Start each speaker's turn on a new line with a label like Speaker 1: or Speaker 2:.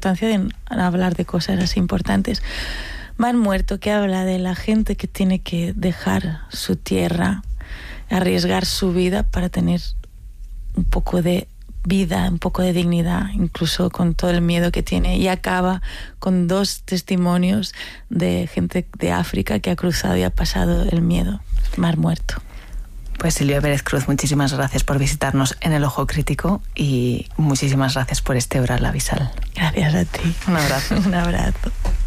Speaker 1: importancia de hablar de cosas así importantes. Mar Muerto, que habla de la gente que tiene que dejar su tierra, arriesgar su vida para tener un poco de vida, un poco de dignidad, incluso con todo el miedo que tiene, y acaba con 2 testimonios de gente de África que ha cruzado y ha pasado el miedo. Mar Muerto.
Speaker 2: Pues Silvia Pérez Cruz, muchísimas gracias por visitarnos en El Ojo Crítico y muchísimas gracias por este Oral Abisal.
Speaker 1: Gracias a ti.
Speaker 2: Un abrazo.
Speaker 1: Un abrazo.